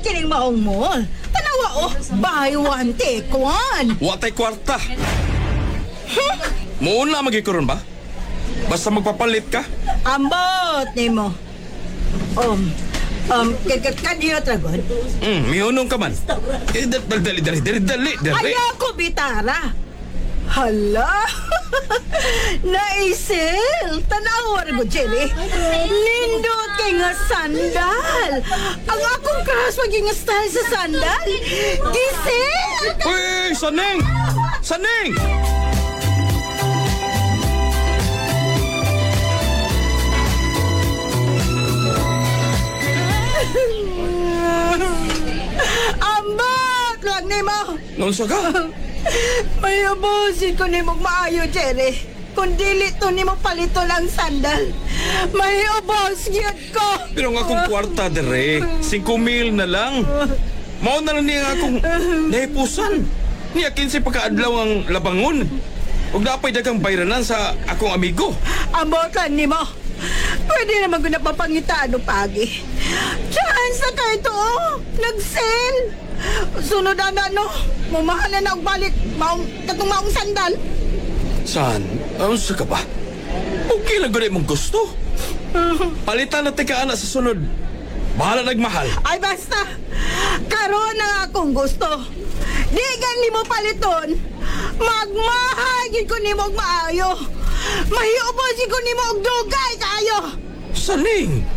kining maong mall. Tanawa oh, buy one take one. Watay kwarta. Muna magikaroon ba? Basta magpapalit ka? Ambot nimo. Kanino tragon? Mihunong ka man. Dali. Ayoko bitara. Hala! Naisil! Tanawar ko, Jelly. Nindot kay nga sandal. Ang akong crush maging style sa sandal. Giselle! Uy, Saneng! Saneng! Ambot! Lang ni mo! Nonsa ka? May abusin ko ni mong maayo, Jerry. Kung dili to ni mo palito ng sandal, may abos yun ko. Pero nga akong kwarta, dere. 5,000 na lang. Mao na lang niya nga akong nahipusan. Niya 15 pagkaadlaw ang labangon. Huwag napay dagang bayranan sa akong amigo. Ambotan ni mo. Pwede naman ko napapangitaan o pagi. Diyan sa kayo to, nag-sell. Sunod na mumahalan na og balik katong maong sandal. Saan? Ano sa ka ba? Okay lang ganun mong gusto. Palitan na tika anak sa sunod. Bahala nagmahal. Ay basta, karon na akong gusto. Di gani mo paliton. Magmahagin ko ni mo og maayo. Mahiubosin ko ni mo og dugay kayo. Saning!